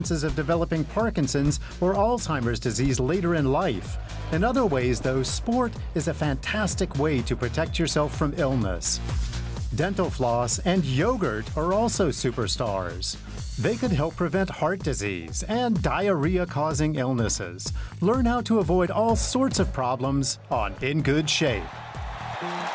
chances of developing Parkinson's or Alzheimer's disease later in life. In other ways, though, sport is a fantastic way to protect yourself from illness. Dental floss and yogurt are also superstars. They could help prevent heart disease and diarrhea-causing illnesses. Learn how to avoid all sorts of problems on In Good Shape.